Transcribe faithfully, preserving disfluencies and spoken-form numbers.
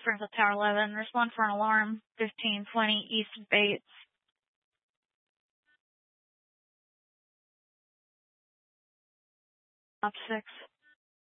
Springfield Tower eleven. Respond for an alarm. fifteen twenty East Bates. Op six.